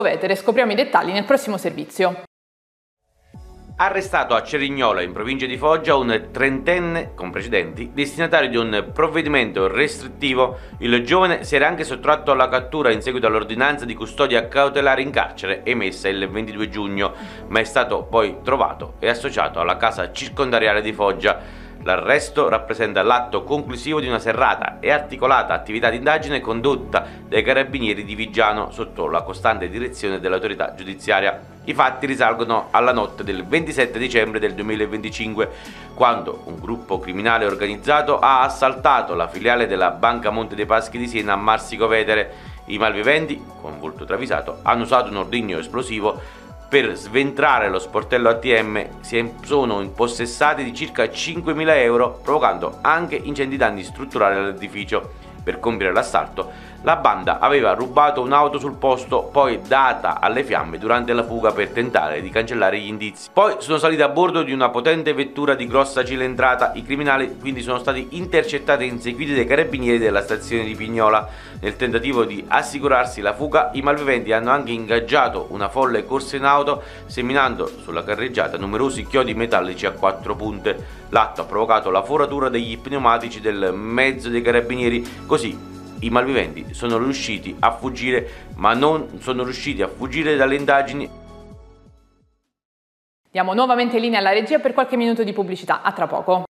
Vetere. Scopriamo i dettagli nel prossimo servizio. Arrestato a Cerignola, in provincia di Foggia, un trentenne con precedenti, destinatario di un provvedimento restrittivo. Il giovane si era anche sottratto alla cattura in seguito all'ordinanza di custodia cautelare in carcere emessa il 22 giugno, ma è stato poi trovato e associato alla casa circondariale di Foggia. L'arresto rappresenta l'atto conclusivo di una serrata e articolata attività di indagine condotta dai carabinieri di Viggiano sotto la costante direzione dell'autorità giudiziaria. I fatti risalgono alla notte del 27 dicembre del 2025, quando un gruppo criminale organizzato ha assaltato la filiale della Banca Monte dei Paschi di Siena a Marsico Vetere. I malviventi, con volto travisato, hanno usato un ordigno esplosivo per sventrare lo sportello ATM. Sono impossessati di circa 5.000 euro, provocando anche ingenti danni strutturali all'edificio. Per compiere l'assalto, la banda aveva rubato un'auto sul posto, poi data alle fiamme durante la fuga per tentare di cancellare gli indizi. Poi sono saliti a bordo di una potente vettura di grossa cilindrata. I criminali quindi sono stati intercettati e inseguiti dai carabinieri della stazione di Pignola. Nel tentativo di assicurarsi la fuga, i malviventi hanno anche ingaggiato una folle corsa in auto, seminando sulla carreggiata numerosi chiodi metallici a 4 punte. L'atto ha provocato la foratura degli pneumatici del mezzo dei carabinieri. Così i malviventi sono riusciti a fuggire, ma non sono riusciti a fuggire dalle indagini. Diamo nuovamente linea alla regia per qualche minuto di pubblicità. A tra poco.